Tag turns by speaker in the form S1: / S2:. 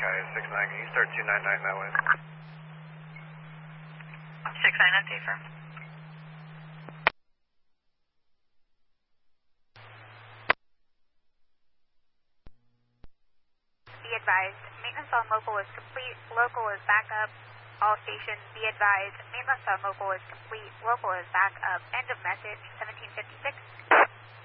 S1: Sky 69, can you start 299 that way?
S2: 69 on Tafer.
S3: Be advised, maintenance on local is complete, local is back up. All stations be advised, maintenance on local is complete, local is back up. End of message, 1756.